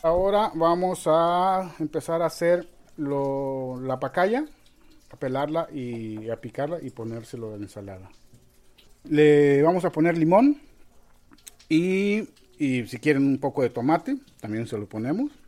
Ahora vamos a empezar a hacer la pacaya, a pelarla y a picarla y ponérselo en la ensalada. Le vamos a poner limón y si quieren un poco de tomate, también se lo ponemos.